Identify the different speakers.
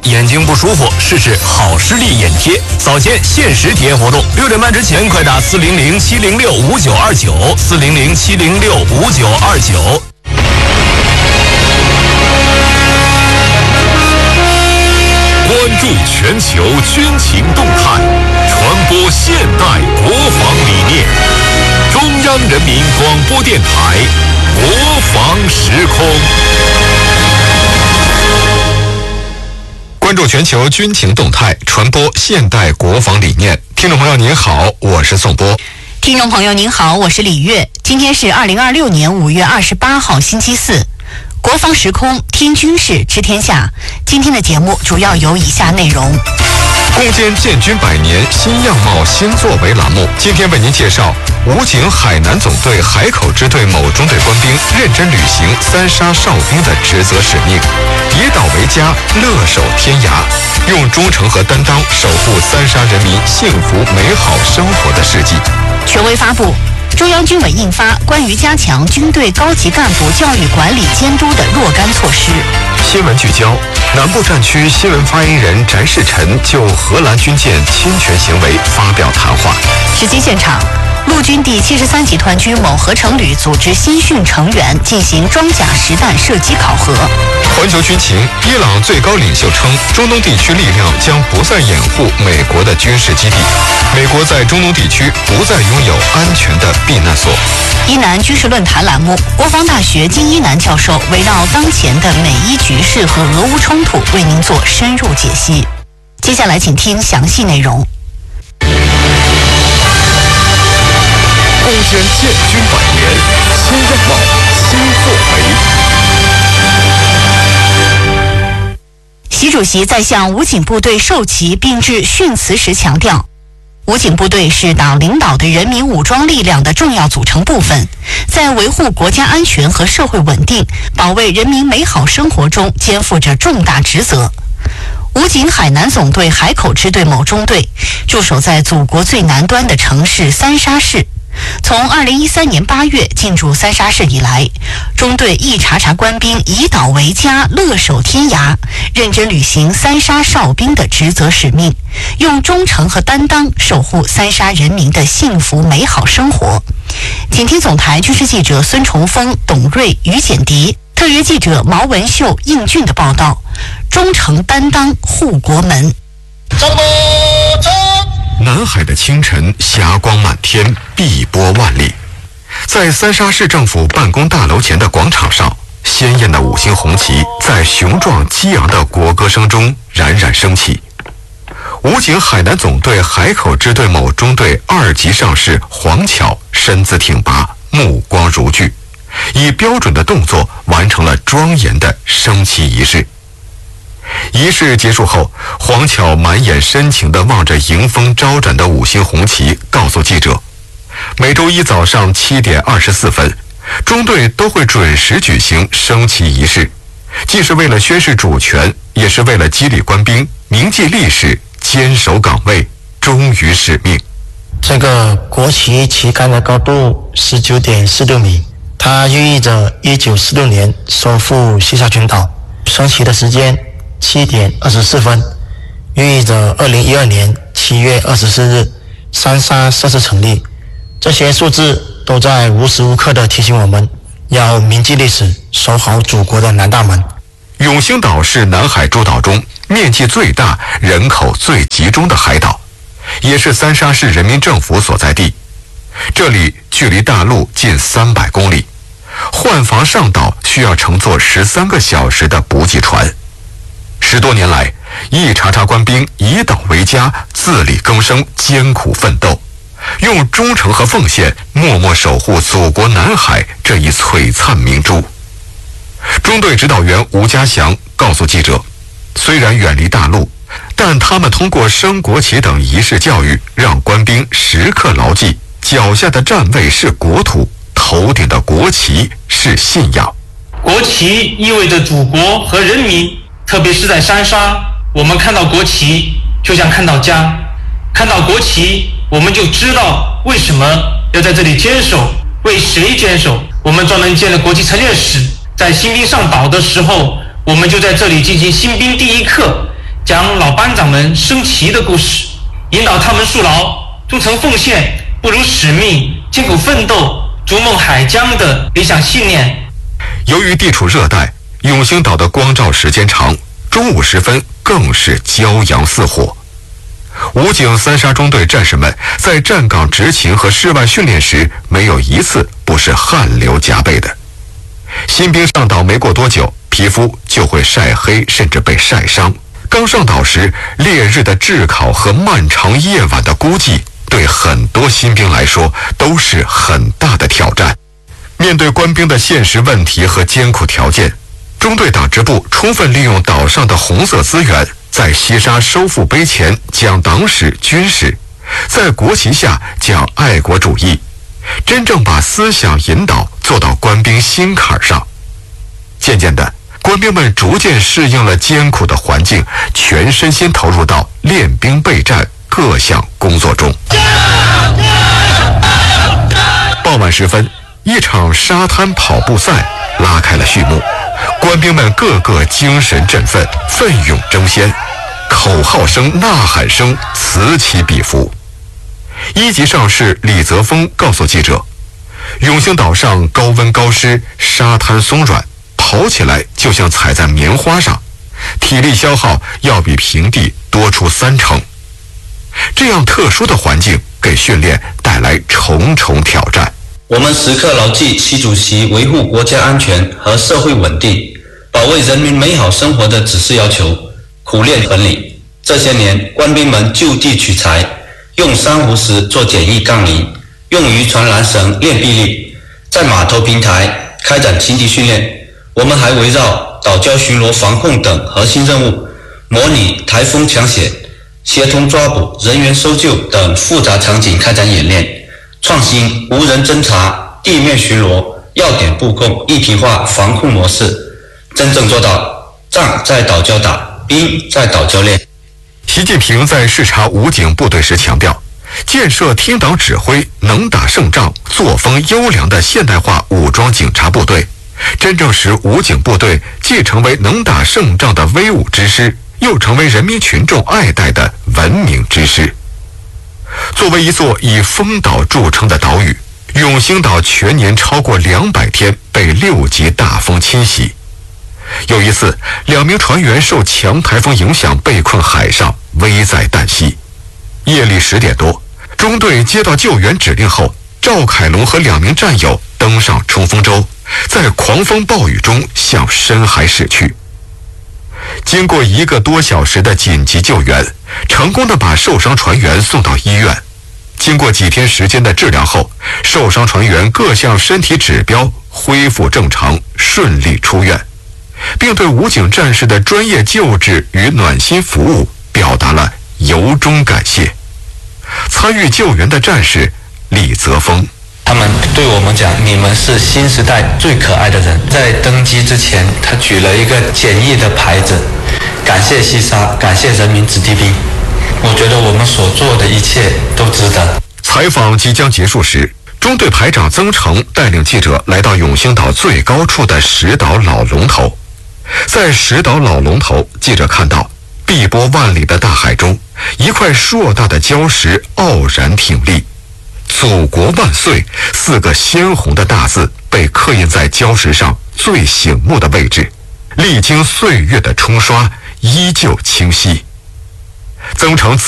Speaker 1: 眼睛不舒服，试试好视力眼贴，早间限时体验活动，6点半之前快打400-706-5929，400-706-5929。
Speaker 2: 关注全球军情动态，传播现代国防理念。中央人民广播电台国防时空。
Speaker 3: 关注全球军情动态，传播现代国防理念。听众朋友您好，我是宋波。
Speaker 4: 听众朋友您好，我是李月。今天是2026年5月28号星期四。国防时空，听军事知天下。今天的节目主要有以下内容：
Speaker 3: 攻坚建军100年新样貌新作为栏目，今天为您介绍武警海南总队海口支队某中队官兵认真履行三杀哨兵的职责使命，以岛为家，乐守天涯，用忠诚和担当守护三沙人民幸福美好生活的事迹。
Speaker 4: 权威发布。中央军委印发关于加强军队高级干部教育管理监督的若干措施。
Speaker 3: 新闻聚焦：南部战区新闻发言人翟世臣就荷兰军舰侵权行为发表谈话。
Speaker 4: 实际现场，陆军第73集团军某合成旅组织新训成员进行装甲实弹射击考核。
Speaker 3: 环球军情：伊朗最高领袖称，中东地区力量将不再掩护美国的军事基地，美国在中东地区不再拥有安全的避难所。
Speaker 4: 伊南军事论坛栏目，国防大学金一南教授围绕当前的美伊局势和俄乌冲突为您做深入解析。接下来请听详细内容。
Speaker 2: 攻坚建军100年新样貌新作为。
Speaker 4: 习主席在向武警部队授旗并致训词时强调，武警部队是党领导的人民武装力量的重要组成部分，在维护国家安全和社会稳定、保卫人民美好生活中肩负着重大职责。武警海南总队海口支队某中队驻守在祖国最南端的城市三沙市。从2013年8月进驻三沙市以来，中队一查查官兵以岛为家，乐守天涯，认真履行三沙哨兵的职责使命，用忠诚和担当守护三沙人民的幸福美好生活。请听总台军事记者孙崇峰、董瑞、于简迪，特约记者毛文秀、应俊的报道。忠诚担当护国门。
Speaker 3: 南海的清晨，霞光满天，碧波万里。在三沙市政府办公大楼前的广场上，鲜艳的5星红旗在雄壮激昂的国歌声中冉冉升起。武警海南总队海口支队某中队2级上士黄巧身姿挺拔，目光如炬，以标准的动作完成了庄严的升旗仪式。仪式结束后，黄巧满眼深情地望着迎风招展的5星红旗，告诉记者，每周一早上7点24分，中队都会准时举行升旗仪式，既是为了宣示主权，也是为了激励官兵铭记历史，坚守岗位，忠于使命。
Speaker 5: 这个国旗旗杆的高度19.46米，它寓意着1946年收复西沙群岛。升旗的时间7点24分，寓意着2012年7月24日三沙设施成立。这些数字都在无时无刻地提醒我们，要铭记历史，守好祖国的南大门。
Speaker 3: 永兴岛是南海诸岛中面积最大、人口最集中的海岛，也是三沙市人民政府所在地。这里距离大陆近300公里，换防上岛需要乘坐13个小时的补给船。10多年来，一查查官兵以岛为家，自力更生，艰苦奋斗，用忠诚和奉献默默守护祖国南海这一璀璨明珠。中队指导员吴家祥告诉记者，虽然远离大陆，但他们通过升国旗等仪式教育，让官兵时刻牢记脚下的站位是国土，头顶的国旗是信仰。
Speaker 6: 国旗意味着祖国和人民，特别是在三沙，我们看到国旗就像看到家，看到国旗我们就知道为什么要在这里坚守，为谁坚守。我们专门建了国旗陈列室，在新兵上岛的时候，我们就在这里进行新兵第一课， 讲老班长们升旗的故事，引导他们树牢忠诚奉献、不辱使命、艰苦奋斗、逐梦海疆的理想信念。
Speaker 3: 由于地处热带，永兴岛的光照时间长，中午时分更是骄阳似火。武警三沙中队战士们在站岗执勤和室外训练时，没有一次不是汗流浃背的。新兵上岛没过多久，皮肤就会晒黑，甚至被晒伤。刚上岛时，烈日的炙烤和漫长夜晚的孤寂，对很多新兵来说都是很大的挑战。面对官兵的现实问题和艰苦条件，中队党支部充分利用岛上的红色资源，在西沙收复碑前讲党史、军事，在国旗下讲爱国主义，真正把思想引导做到官兵心坎上。渐渐的，官兵们逐渐适应了艰苦的环境，全身心投入到练兵备战各项工作中。傍晚时分，一场沙滩跑步赛拉开了序幕，官兵们个个精神振奋，奋勇争先，口号声、呐喊声此起彼伏。一级上士李泽峰告诉记者，永兴岛上高温高湿，沙滩松软，跑起来就像踩在棉花上，体力消耗要比平地多出3成。这样特殊的环境给训练带来重重挑战。
Speaker 7: 我们时刻牢记习主席维护国家安全和社会稳定、保卫人民美好生活的指示要求，苦练本领。这些年，官兵们就地取材，用珊瑚石做简易杠铃，用渔船缆绳练臂力，在码头平台开展勤地训练。我们还围绕岛礁巡逻防控等核心任务，模拟台风抢险、协同抓捕、人员搜救等复杂场景开展演练，创新无人侦察、地面巡逻、要点布控一体化防控模式，真正做到仗在岛礁打，兵在岛礁练。
Speaker 3: 习近平在视察武警部队时强调，建设听党指挥、能打胜仗、作风优良的现代化武装警察部队，真正使武警部队既成为能打胜仗的威武之师，又成为人民群众爱戴的文明之师。作为一座以风岛著称的岛屿，永兴岛全年超过200天被6级大风侵袭。有一次，2名船员受强台风影响被困海上，危在旦夕。夜里10点多，中队接到救援指令后，赵凯龙和2名战友登上冲锋舟，在狂风暴雨中向深海驶去。经过1个多小时的紧急救援，成功地把受伤船员送到医院。经过几天时间的治疗后，受伤船员各项身体指标恢复正常，顺利出院，并对武警战士的专业救治与暖心服务表达了由衷感谢。参与救援的战士李泽峰，
Speaker 8: 他们对我们讲，你们是新时代最可爱的人。在登机之前，他举了一个简易的牌子，感谢西沙，感谢人民子弟兵。我觉得我们所做的一切都值得。
Speaker 3: 采访即将结束时，中队排长曾成带领记者来到永兴岛最高处的石岛老龙头。在石岛老龙头，记者看到碧波万里的大海中，一块硕大的礁石傲然挺立，祖国万岁4个鲜红的大字被刻印在礁石上最醒目的位置，历经岁月的冲刷，依旧清晰。曾成